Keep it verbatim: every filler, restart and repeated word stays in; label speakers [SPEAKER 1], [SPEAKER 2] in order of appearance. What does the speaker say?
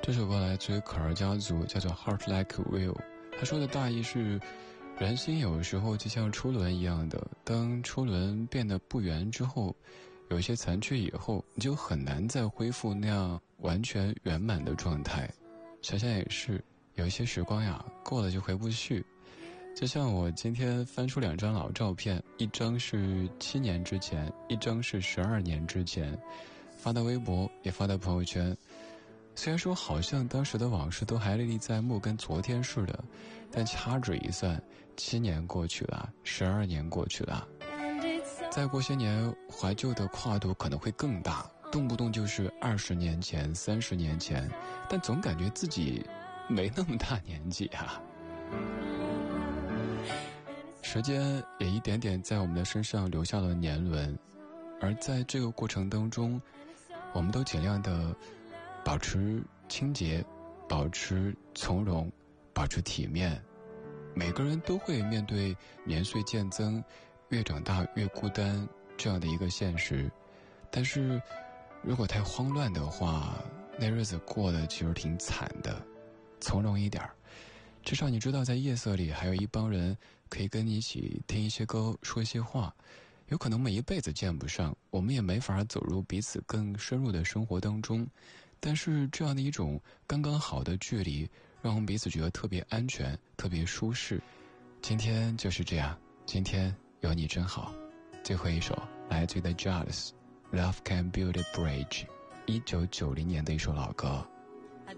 [SPEAKER 1] 这首歌来自于可儿家族，叫做 Heart Like a Wheel。 他说的大意是，人心有时候就像车轮一样的，当车轮变得不圆之后，有些残缺以后，你就很难再恢复那样完全圆满的状态。想想也是，有一些时光呀，过了就回不去。就像我今天翻出两张老照片，一张是七年之前，一张是十二年之前，发到微博也发到朋友圈。虽然说好像当时的往事都还历历在目，跟昨天似的，但掐指一算，七年过去了，十二年过去了，再过些年，怀旧的跨度可能会更大，动不动就是二十年前、三十年前，但总感觉自己没那么大年纪啊。时间也一点点在我们的身上留下了年轮，而在这个过程当中，我们都尽量的保持清洁，保持从容，保持体面。每个人都会面对年岁渐增，越长大越孤单这样的一个现实，但是如果太慌乱的话，那日子过得其实挺惨的。从容一点，至少你知道在夜色里还有一帮人可以跟你一起听一些歌，说一些话。有可能每一辈子见不上，我们也没法走入彼此更深入的生活当中，但是这样的一种刚刚好的距离，让我们彼此觉得特别安全，特别舒适。今天就是这样，今天有你真好。最后一首来自于 The Jazz， Love Can Build a Bridge， 一九九零年的一首老歌。